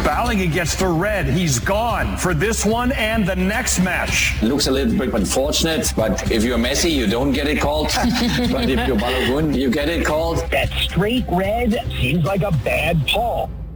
Balogun gets the red. He's gone for this one and the next match. Looks a little bit unfortunate, but if you're Messi, you don't get it called. But if you're Balogun, you get it called. That straight red seems like a bad call.